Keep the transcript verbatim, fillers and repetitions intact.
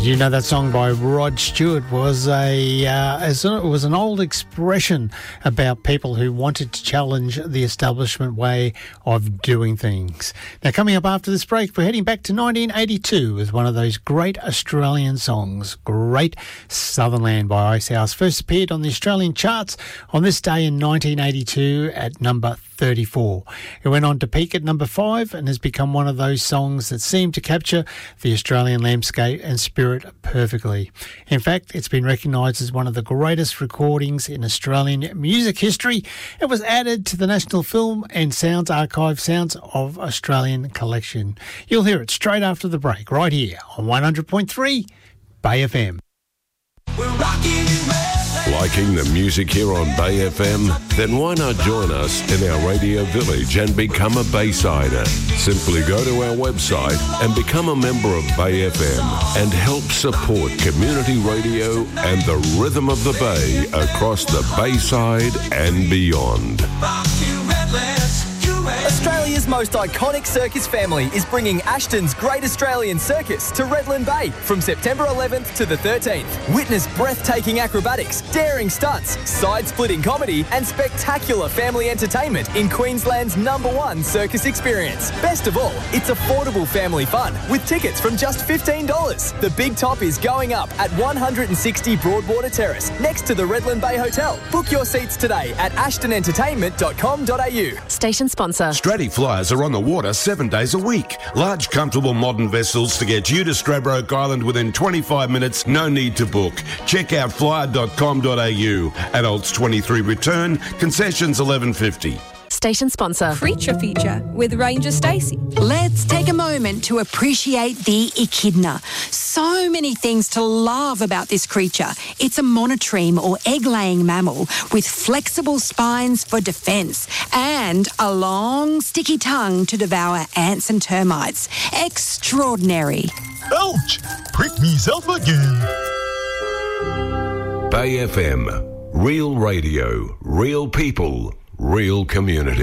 You know that song by Rod Stewart was a uh, as it was an old expression about people who wanted to challenge the establishment way of doing things. Now, coming up after this break, we're heading back to nineteen eighty-two with one of those great Australian songs, Great Southern Land by Icehouse. First appeared on the Australian charts on this day in nineteen eighty-two at number thirty-four. It went on to peak at number five and has become one of those songs that seem to capture the Australian landscape and spirit perfectly. In fact, it's been recognised as one of the greatest recordings in Australian music history. It was added to the National Film and Sounds Archive Sounds of Australian collection. You'll hear it straight after the break, right here on one hundred point three Bay F M. We're rocking Liking the music here on Bay F M? Then why not join us in our radio village and become a Baysider? Simply go to our website and become a member of Bay F M and help support community radio and the rhythm of the Bay across the Bayside and beyond. Australia's most iconic circus family is bringing Ashton's Great Australian Circus to Redland Bay from September eleventh to the thirteenth. Witness breathtaking acrobatics, daring stunts, side-splitting comedy and spectacular family entertainment in Queensland's number one circus experience. Best of all, it's affordable family fun with tickets from just fifteen dollars. The Big Top is going up at one hundred sixty Broadwater Terrace next to the Redland Bay Hotel. Book your seats today at ashton entertainment dot com dot a u. Station sponsor. Stratty Flyers are on the water seven days a week. Large, comfortable, modern vessels to get you to Stradbroke Island within twenty-five minutes. No need to book. Check out flyer dot com dot a u. Adults twenty-three return. Concessions eleven fifty. Station sponsor. Creature Feature with Ranger Stacey. Let's take a moment to appreciate the echidna. So many things to love about this creature. It's a monotreme or egg-laying mammal with flexible spines for defence and a long, sticky tongue to devour ants and termites. Extraordinary. Ouch! Prick meself again. Bay F M. Real radio, real people, real community.